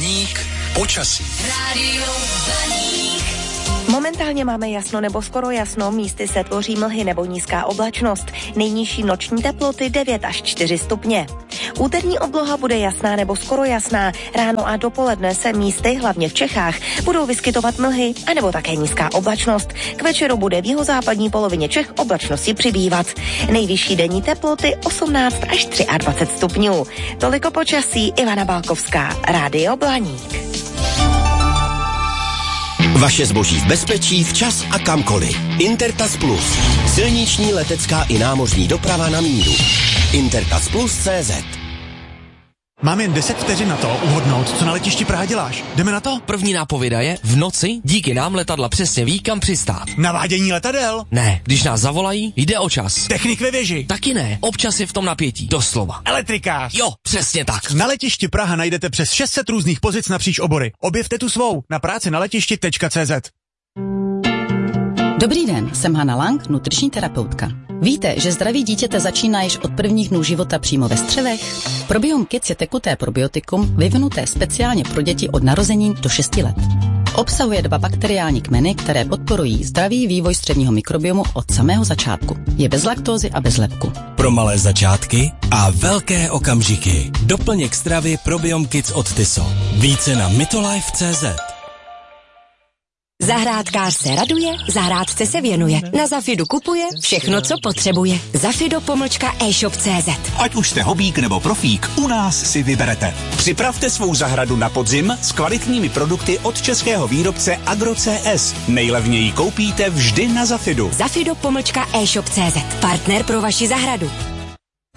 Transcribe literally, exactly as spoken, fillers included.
Blaník počasí. Rádio Blaník. Momentálně máme jasno nebo skoro jasno, místy se tvoří mlhy nebo nízká oblačnost. Nejnižší noční teploty devět až čtyři stupně. Úterní obloha bude jasná nebo skoro jasná. Ráno a dopoledne se místy, hlavně v Čechách, budou vyskytovat mlhy a nebo také nízká oblačnost. K večeru bude v jihozápadní polovině Čech oblačnosti přibývat. Nejvyšší denní teploty osmnáct až dvacet tři stupňů. Toliko počasí, Ivana Balkovská, Rádio Blaník. Vaše zboží v bezpečí, včas a kamkoliv. Intertas Plus. Silniční, letecká i námořní doprava na míru. Intertas Plus tečka cé zet. Mám jen deset vteřin na to uhodnout, co na letišti Praha děláš. Jdeme na to? První nápověda je, v noci díky nám letadla přesně ví, kam přistát. Navádění letadel? Ne, když nás zavolají, jde o čas. Technik ve věži? Taky ne, občas je v tom napětí, doslova. Elektrikář? Jo, přesně tak. Na letišti Praha najdete přes šest set různých pozic napříč obory. Objevte tu svou na práci na letišti tečka cé zet. Dobrý den, jsem Hana Lang, nutriční terapeutka. Víte, že zdraví dítěte začíná již od prvních dnů života přímo ve střevech? Probiom Kids je tekuté probiotikum vyvinuté speciálně pro děti od narození do šesti let. Obsahuje dva bakteriální kmeny, které podporují zdravý vývoj střevního mikrobiomu od samého začátku. Je bez laktózy a bez lepku. Pro malé začátky a velké okamžiky. Doplněk stravy Probiom Kids od Tyso. Více na mitolife tečka cé zet. Zahrádkář se raduje, zahrádce se věnuje. Na Zafidu kupuje všechno, co potřebuje. Zafido pomlčka e-shop tečka cé zet. Ať už jste hobík nebo profík, u nás si vyberete. Připravte svou zahradu na podzim s kvalitními produkty od českého výrobce Agro cé es. Nejlevněji koupíte vždy na Zafidu. Zafido pomlčka e-shop tečka cé zet. Partner pro vaši zahradu.